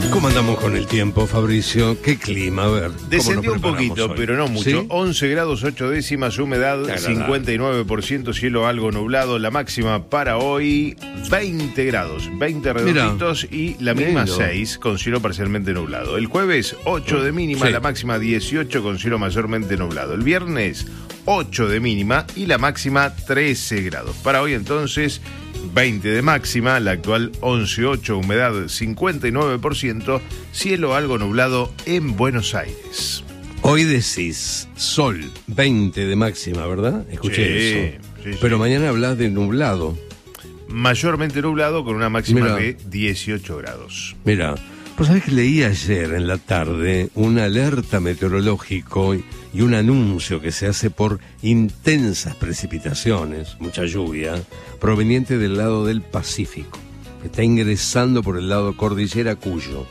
¿Cómo andamos con el tiempo, Fabricio? ¿Qué clima? A ver. Descendió un poquito, hoy? Pero no mucho. ¿Sí? 11 grados 8 décimas, humedad 59%, cielo algo nublado. La máxima para hoy 20 grados, 20 redonditos. Mirá, y la mínima 6 con cielo parcialmente nublado. El jueves 8 de mínima, sí. La máxima 18 con cielo mayormente nublado. El viernes 8 de mínima y la máxima 13 grados. Para hoy entonces 20 de máxima, la actual 11.8, humedad 59%, cielo algo nublado en Buenos Aires. Hoy decís sol, 20 de máxima, ¿verdad? Escuché eso. Sí, pero mañana hablás de nublado. Mayormente nublado con una máxima de 18 grados. Mira, pues sabés que leí ayer en la tarde una alerta meteorológico y un anuncio que se hace por intensas precipitaciones, mucha lluvia, proveniente del lado del Pacífico, que está ingresando por el lado cordillera Cuyo.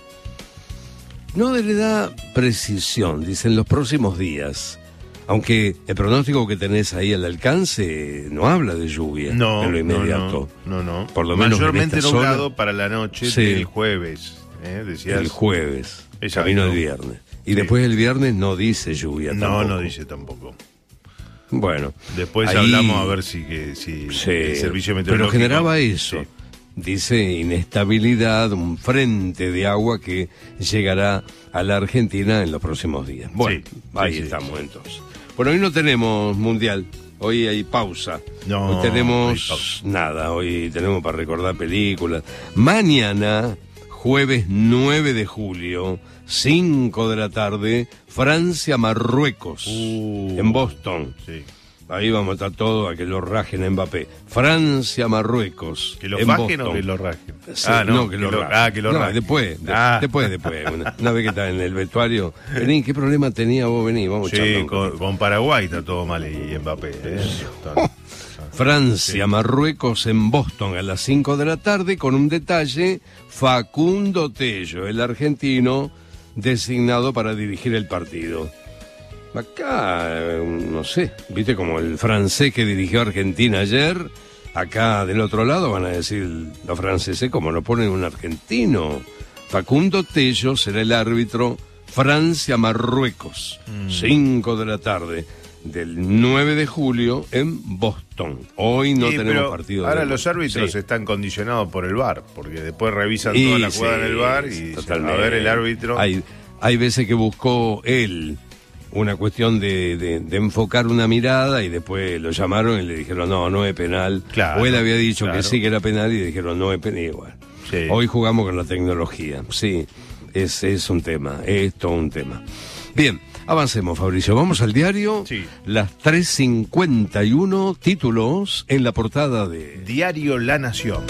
No le da precisión, dicen los próximos días, aunque el pronóstico que tenés ahí al alcance no habla de lluvia en lo inmediato. No. Por lo menos mayormente nublado para la noche del jueves. Decías, el jueves, camino el viernes. Y después el viernes no dice lluvia tampoco. No dice tampoco. Bueno. Después hablamos a ver si el servicio meteorológico... Pero generaba eso. Sí. Dice inestabilidad, un frente de agua que llegará a la Argentina en los próximos días. Bueno, ahí estamos entonces. Bueno, hoy no tenemos mundial. Hoy hay pausa. No, hoy tenemos nada. Hoy tenemos para recordar películas. Mañana, jueves 9 de julio, 5 de la tarde, Francia-Marruecos, en Boston. Sí. Ahí vamos a estar todos a que lo rajen a Mbappé. Francia-Marruecos. ¿Que lo fajen o que lo rajen? Sí, que lo rajen. Que lo rajen. Después. Una vez que está en el vestuario. Vení, ¿qué problema tenía vos? Vení, vamos a charlar. Con Paraguay está todo mal y Mbappé. Francia-Marruecos en Boston a las 5 de la tarde con un detalle: Facundo Tello, el argentino designado para dirigir el partido. Acá, no sé, viste como el francés que dirigió a Argentina ayer, acá del otro lado van a decir los franceses como no ponen un argentino. Facundo Tello será el árbitro. Francia-Marruecos, 5 de la tarde del 9 de julio en Boston. Hoy no tenemos partido. Ahora los árbitros están condicionados por el VAR, porque después revisan toda la jugada en el VAR y dicen, a ver el árbitro. Hay veces que buscó él una cuestión de enfocar una mirada y después lo llamaron y le dijeron no es penal. Claro, o él había dicho que sí que era penal y dijeron no es penal. Bueno, hoy jugamos con la tecnología. Sí, es un tema, es todo un tema. Bien, avancemos, Fabricio. Vamos al diario. Sí. Las 3:51 títulos en la portada de Diario La Nación.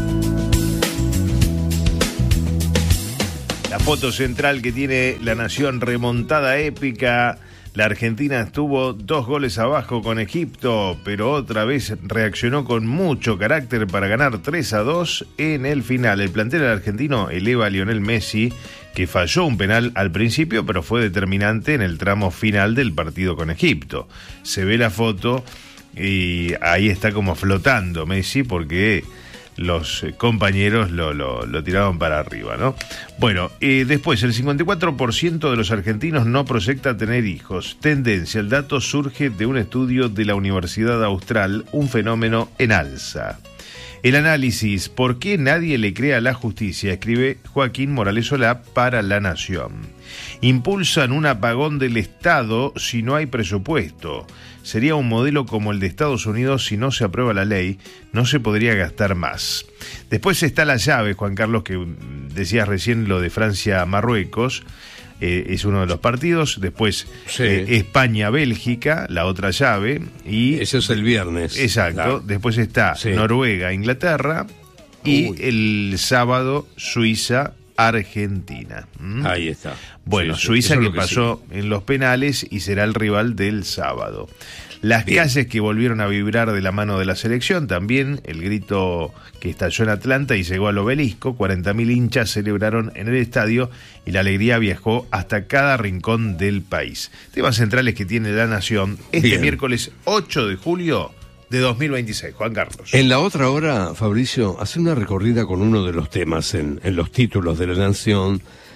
La foto central que tiene La Nación, remontada épica. La Argentina estuvo 2 goles abajo con Egipto, pero otra vez reaccionó con mucho carácter para ganar 3-2 en el final. El plantel argentino eleva a Lionel Messi, que falló un penal al principio, pero fue determinante en el tramo final del partido con Egipto. Se ve la foto y ahí está como flotando Messi porque los compañeros lo tiraron para arriba, ¿no? Bueno, después el 54% de los argentinos no proyecta tener hijos. Tendencia, el dato surge de un estudio de la Universidad Austral, un fenómeno en alza. El análisis, ¿por qué nadie le cree a la justicia?, escribe Joaquín Morales Solá para La Nación. Impulsan un apagón del Estado si no hay presupuesto. Sería un modelo como el de Estados Unidos. Si no se aprueba la ley, no se podría gastar más. Después está la llave, Juan Carlos, que decías recién lo de Francia-Marruecos. Es uno de los partidos. Después España-Bélgica, la otra llave. Y eso es el viernes. Exacto. Claro. Después está Noruega-Inglaterra y el sábado Suiza-Argentina. Ahí está. Bueno, Suiza que pasó en los penales y será el rival del sábado. Las calles que volvieron a vibrar de la mano de la selección, también el grito que estalló en Atlanta y llegó al Obelisco. 40.000 hinchas celebraron en el estadio y la alegría viajó hasta cada rincón del país. Temas centrales que tiene La Nación este miércoles 8 de julio de 2026. Juan Carlos. En la otra hora, Fabricio, hace una recorrida con uno de los temas en los títulos de La Nación,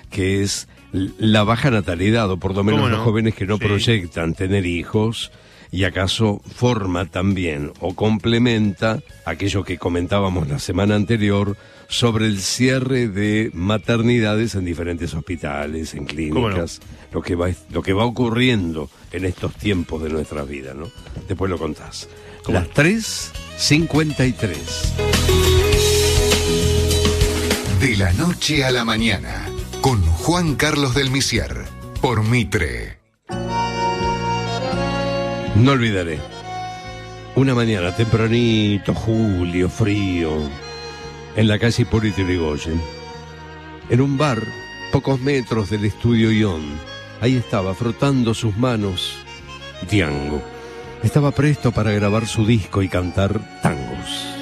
que es la baja natalidad, o por lo menos ¿Cómo no? los jóvenes que no Sí. proyectan tener hijos, y acaso forma también o complementa aquello que comentábamos la semana anterior sobre el cierre de maternidades en diferentes hospitales, en clínicas, lo que va ocurriendo en estos tiempos de nuestra vida, ¿no? Después lo contás. ¿Cómo? Las 3:53. De la noche a la mañana, con Juan Carlos del Misier, por Mitre. No olvidaré. Una mañana tempranito, julio, frío, en la calle Hipólito Yrigoyen, en un bar, pocos metros del estudio Ion. Ahí estaba, frotando sus manos, Diango. Estaba presto para grabar su disco y cantar tangos.